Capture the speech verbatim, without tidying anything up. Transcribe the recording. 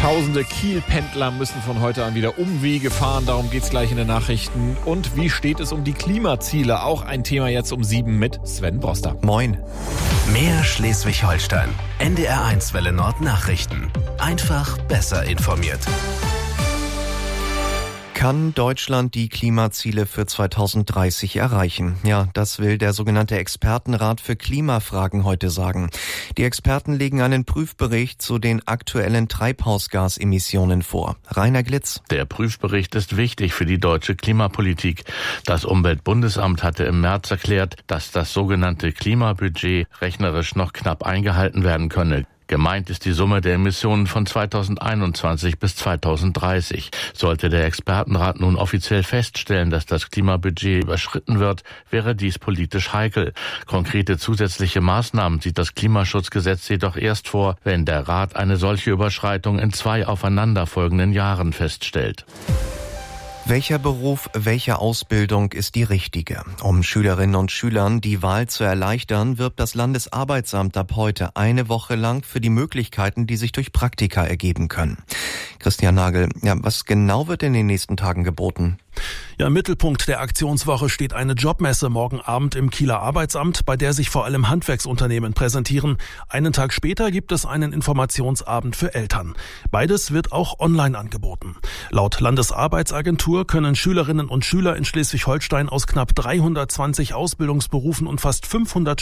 Tausende Kiel-Pendler müssen von heute an wieder Umwege fahren. Darum geht's gleich in den Nachrichten. Und wie steht es um die Klimaziele? Auch ein Thema jetzt um sieben mit Sven Broster. Moin. Mehr Schleswig-Holstein. N D R eins Welle Nord Nachrichten. Einfach besser informiert. Kann Deutschland die Klimaziele für zweitausenddreißig erreichen? Ja, das will der sogenannte Expertenrat für Klimafragen heute sagen. Die Experten legen einen Prüfbericht zu den aktuellen Treibhausgasemissionen vor. Rainer Glitz. Der Prüfbericht ist wichtig für die deutsche Klimapolitik. Das Umweltbundesamt hatte im März erklärt, dass das sogenannte Klimabudget rechnerisch noch knapp eingehalten werden könne. Gemeint ist die Summe der Emissionen von zweitausendeinundzwanzig bis zweitausenddreißig. Sollte der Expertenrat nun offiziell feststellen, dass das Klimabudget überschritten wird, wäre dies politisch heikel. Konkrete zusätzliche Maßnahmen sieht das Klimaschutzgesetz jedoch erst vor, wenn der Rat eine solche Überschreitung in zwei aufeinanderfolgenden Jahren feststellt. Welcher Beruf, welche Ausbildung ist die richtige? Um Schülerinnen und Schülern die Wahl zu erleichtern, wirbt das Landesarbeitsamt ab heute eine Woche lang für die Möglichkeiten, die sich durch Praktika ergeben können. Christian Nagel, ja, was genau wird in den nächsten Tagen geboten? Ja, im Mittelpunkt der Aktionswoche steht eine Jobmesse morgen Abend im Kieler Arbeitsamt, bei der sich vor allem Handwerksunternehmen präsentieren. Einen Tag später gibt es einen Informationsabend für Eltern. Beides wird auch online angeboten. Laut Landesarbeitsagentur können Schülerinnen und Schüler in Schleswig-Holstein aus knapp dreihundertzwanzig Ausbildungsberufen und fast fünfhundert